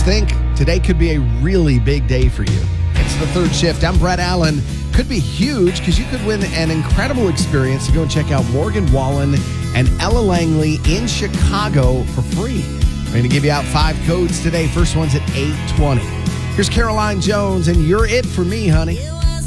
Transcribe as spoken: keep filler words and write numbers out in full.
Just think, today could be a really big day for you. It's the third shift. I'm Brett Allen. Could be huge because you could win an incredible experience to go and check out Morgan Wallen and Ella Langley in Chicago for free. We're going to give you out five codes today. First one's at eight twenty. Here's Caroline Jones, and you're it for me, honey.